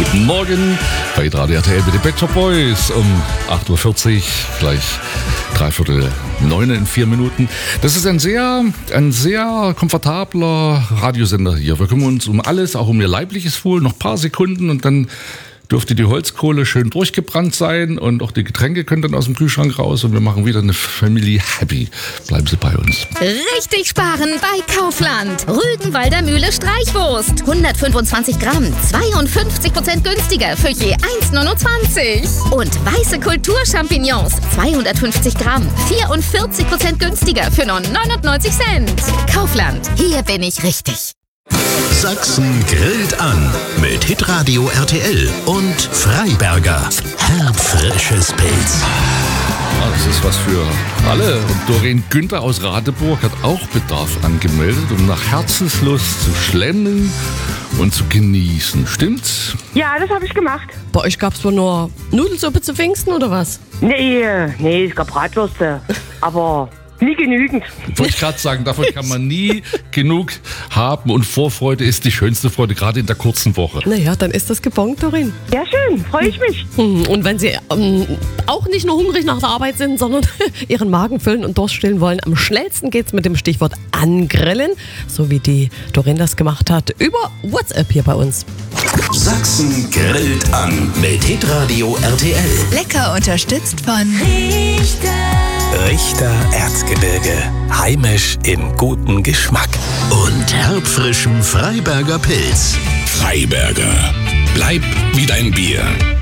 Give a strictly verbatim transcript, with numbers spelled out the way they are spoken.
Guten Morgen bei Radio R T L mit den Pet Shop Boys um acht Uhr vierzig, gleich dreiviertel neun in vier Minuten. Das ist ein sehr, ein sehr komfortabler Radiosender hier. Wir kümmern uns um alles, auch um ihr leibliches Wohl, noch ein paar Sekunden und dann dürfte die Holzkohle schön durchgebrannt sein und auch die Getränke können dann aus dem Kühlschrank raus und wir machen wieder eine Family happy. Bleiben Sie bei uns. Richtig sparen bei Kaufland. Rügenwalder Mühle Streichwurst. hundertfünfundzwanzig Gramm, zweiundfünfzig Prozent günstiger für je eins Komma neunundzwanzig. Und weiße Kulturchampignons, zweihundertfünfzig Gramm, vierundvierzig Prozent günstiger für nur neunundneunzig Cent. Kaufland, hier bin ich richtig. Sachsen grillt an mit Hitradio R T L und Freiberger. Herbfrisches Pilz. Ah, das ist was für alle. Und Doreen Günther aus Radeburg hat auch Bedarf angemeldet, um nach Herzenslust zu schlendern und zu genießen. Stimmt's? Ja, das habe ich gemacht. Bei euch gab's wohl nur Nudelsuppe zu Pfingsten oder was? Nee, nee, es gab Bratwürste. Aber nie genügend. Wollte ich gerade sagen, davon kann man nie genug haben und Vorfreude ist die schönste Freude, gerade in der kurzen Woche. Naja, dann ist das gebongt, Doreen. Ja, schön, freue ich mich. Und wenn Sie ähm, auch nicht nur hungrig nach der Arbeit sind, sondern Ihren Magen füllen und Durst stillen wollen, am schnellsten geht's mit dem Stichwort angrillen, so wie die Doreen das gemacht hat, über WhatsApp hier bei uns. Sachsen grillt an mit Hitradio R T L. Lecker unterstützt von Richter Erzgebirge. Heimisch im guten Geschmack. Und herbfrischem Freiberger Pilz. Freiberger. Bleib wie dein Bier.